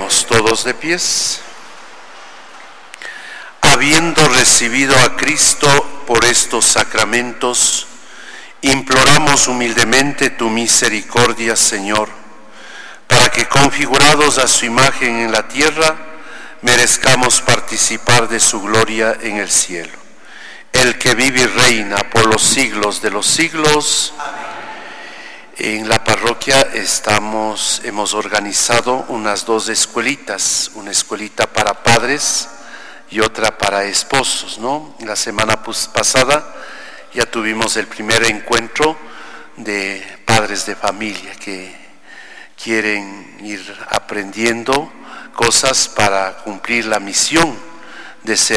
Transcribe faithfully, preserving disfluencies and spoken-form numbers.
Oremos todos de pies. Habiendo recibido a Cristo por estos sacramentos, imploramos humildemente tu misericordia, Señor, para que, configurados a su imagen en la tierra, merezcamos participar de su gloria en el cielo. El que vive y reina por los siglos de los siglos. Amén. En la parroquia estamos, hemos organizado unas dos escuelitas, una escuelita para padres y otra para esposos, ¿no? La semana pasada ya tuvimos el primer encuentro de padres de familia que quieren ir aprendiendo cosas para cumplir la misión de ser